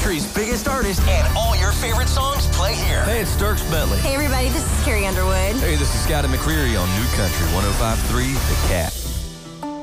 country's biggest artist. And all your favorite songs play here. Hey, it's Dierks Bentley. Hey, everybody, this is Carrie Underwood. Hey, this is Scotty McCreery on New Country 105.3 The Cat.